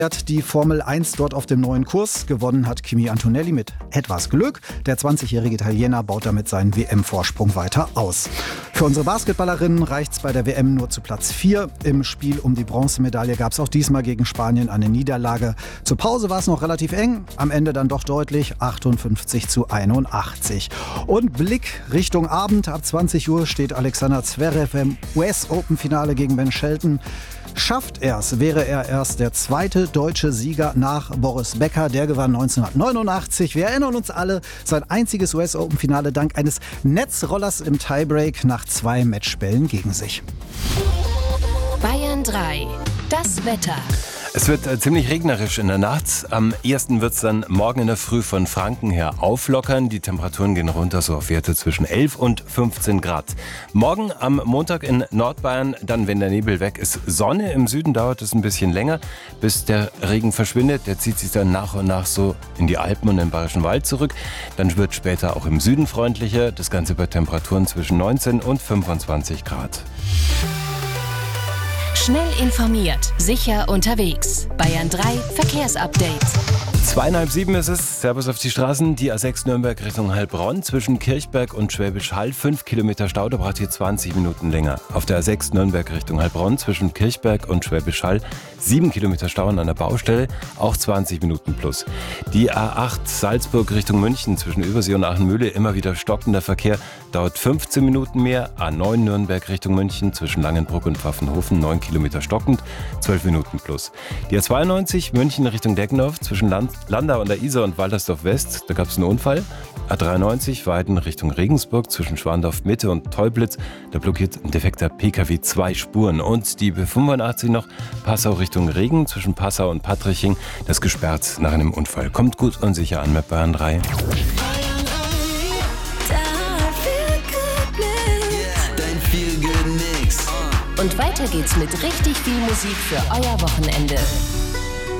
Die Formel 1 dort auf dem neuen Kurs. Gewonnen hat Kimi Antonelli mit etwas Glück. Der 20-jährige Italiener baut damit seinen WM-Vorsprung weiter aus. Für unsere Basketballerinnen reicht's bei der WM nur zu Platz 4. Im Spiel um die Bronzemedaille gab es auch diesmal gegen Spanien eine Niederlage. Zur Pause war es noch relativ eng, am Ende dann doch deutlich 58-81. Und Blick Richtung Abend. Ab 20 Uhr steht Alexander Zverev im US-Open-Finale gegen Ben Shelton. Schafft er es, wäre er erst der zweite deutsche Sieger nach Boris Becker. Der gewann 1989. Wir erinnern uns alle, sein einziges US-Open-Finale dank eines Netzrollers im Tiebreak nach 2 Matchbällen gegen sich. Bayern 3, das Wetter. Es wird ziemlich regnerisch in der Nacht. Am ehesten wird es dann morgen in der Früh von Franken her auflockern. Die Temperaturen gehen runter, so auf Werte zwischen 11 und 15 Grad. Morgen am Montag in Nordbayern, dann, wenn der Nebel weg ist, Sonne. Im Süden dauert es ein bisschen länger, bis der Regen verschwindet. Der zieht sich dann nach und nach so in die Alpen und den Bayerischen Wald zurück. Dann wird später auch im Süden freundlicher. Das Ganze bei Temperaturen zwischen 19 und 25 Grad. Schnell informiert, sicher unterwegs. Bayern 3 Verkehrsupdate. 6:30 ist es. Servus auf die Straßen. Die A6 Nürnberg Richtung Heilbronn zwischen Kirchberg und Schwäbisch Hall. 5 Kilometer Stau, da braucht ihr 20 Minuten länger. Auf der A6 Nürnberg Richtung Heilbronn zwischen Kirchberg und Schwäbisch Hall. 7 Kilometer Stau an einer Baustelle, auch 20 Minuten plus. Die A8 Salzburg Richtung München zwischen Übersee und Aachenmühle, immer wieder stockender Verkehr, dauert 15 Minuten mehr. A9 Nürnberg Richtung München zwischen Langenbruck und Pfaffenhofen, 9 Kilometer stockend, 12 Minuten plus. Die A92 München Richtung Deggendorf zwischen Landau an der Isar und Waltersdorf West, da gab es einen Unfall. A93 Weiden Richtung Regensburg zwischen Schwandorf Mitte und Teublitz, da blockiert ein defekter PKW 2 Spuren. Und die B85 noch Passau Richtung Regen zwischen Passau und Patriching, das gesperrt nach einem Unfall. Kommt gut und sicher an mit Bayern 3. Und weiter geht's mit richtig viel Musik für euer Wochenende.